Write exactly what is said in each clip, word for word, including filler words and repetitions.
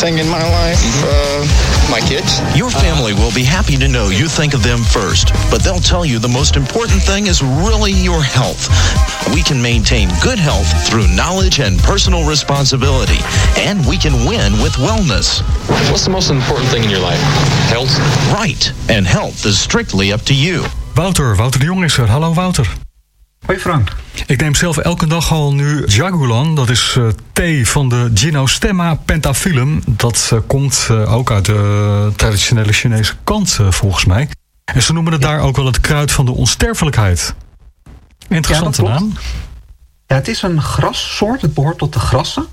thing in my life, uh, my kids. Your family will be happy to know you think of them first, but they'll tell you the most important thing is really your health. We can maintain good health through knowledge and personal responsibility, and we can win with wellness. What's the most important thing in your life? Health? Right, and health is strictly up to you. Wouter, Wouter de Jong is er. Hallo Wouter. Hoi Frank. Ik neem zelf elke dag al nu Jagulan. Dat is uh, thee van de Gynostemma pentaphyllum. Dat uh, komt uh, ook uit de traditionele Chinese kant uh, volgens mij. En ze noemen het ja. daar ook wel het kruid van de onsterfelijkheid. Interessante ja, naam. Ja, het is een grassoort. Het behoort tot de grassen.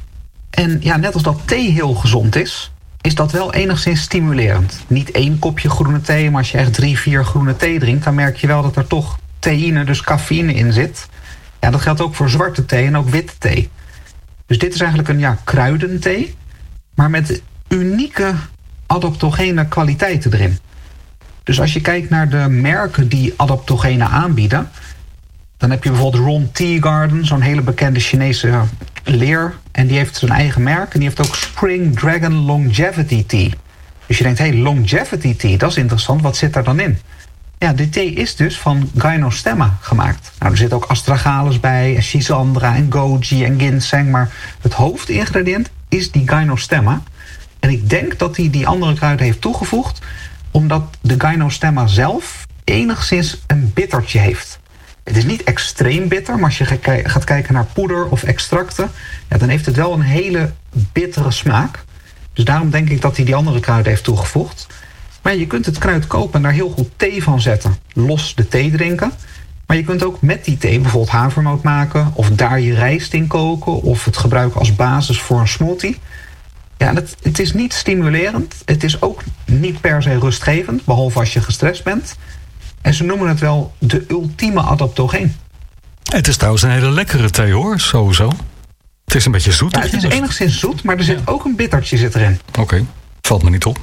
En ja, net als dat thee heel gezond is, is dat wel enigszins stimulerend. Niet één kopje groene thee, maar als je echt drie, vier groene thee drinkt, dan merk je wel dat er toch theïne, dus cafeïne in zit. Ja, dat geldt ook voor zwarte thee en ook witte thee. Dus dit is eigenlijk een ja, kruidenthee, maar met unieke adaptogene kwaliteiten erin. Dus als je kijkt naar de merken die adaptogenen aanbieden, dan heb je bijvoorbeeld Ron Tea Garden, zo'n hele bekende Chinese leer. En die heeft zijn eigen merk en die heeft ook Spring Dragon Longevity Tea. Dus je denkt, hé, hey, Longevity Tea, dat is interessant, wat zit daar dan in? Ja, de thee is dus van Gynostemma gemaakt. Nou, er zit ook astragalus bij, en Schisandra en goji en ginseng, maar het hoofdingrediënt is die Gynostemma. En ik denk dat hij die andere kruiden heeft toegevoegd, omdat de Gynostemma zelf enigszins een bittertje heeft. Het is niet extreem bitter, maar als je gaat kijken naar poeder of extracten, ja, dan heeft het wel een hele bittere smaak. Dus daarom denk ik dat hij die andere kruiden heeft toegevoegd. Maar je kunt het kruid kopen en daar heel goed thee van zetten. Los de thee drinken. Maar je kunt ook met die thee bijvoorbeeld havermout maken, of daar je rijst in koken, of het gebruiken als basis voor een smoothie. Ja, het, het is niet stimulerend. Het is ook niet per se rustgevend, behalve als je gestrest bent. En ze noemen het wel de ultieme adaptogeen. Het is trouwens een hele lekkere thee hoor, sowieso. Het is een beetje zoet. Ja, het is enigszins zoet, maar er zit ook een bittertje zit erin. Oké, okay. Valt me niet op.